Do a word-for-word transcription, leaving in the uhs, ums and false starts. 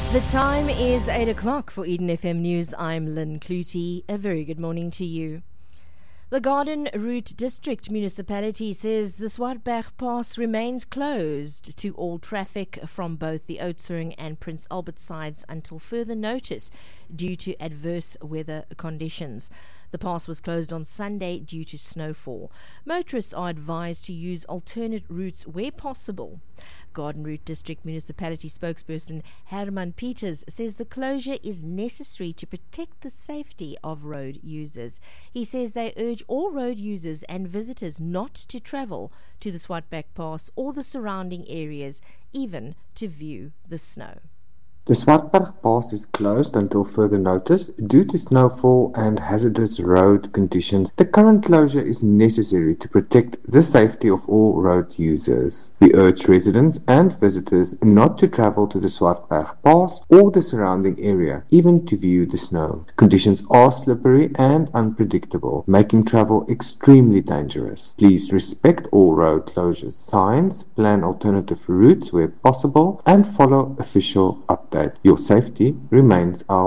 The time is eight o'clock for Eden F M News. I'm Lynn Clutie. A very good morning to you. The Garden Route District Municipality says the Swartberg Pass remains closed to all traffic from both the Oudtshoorn and Prince Albert sides until further notice due to adverse weather conditions. The pass was closed on Sunday due to snowfall. Motorists are advised to use alternate routes where possible. Garden Route District Municipality spokesperson Herman Peters says the closure is necessary to protect the safety of road users. He says they urge all road users and visitors not to travel to the Swartberg Pass or the surrounding areas, even to view the snow. The Swartberg Pass is closed until further notice due to snowfall and hazardous road conditions. The current closure is necessary to protect the safety of all road users. We urge residents and visitors not to travel to the Swartberg Pass or the surrounding area, even to view the snow. Conditions are slippery and unpredictable, making travel extremely dangerous. Please respect all road closure signs, plan alternative routes where possible, and follow official updates. Your safety remains our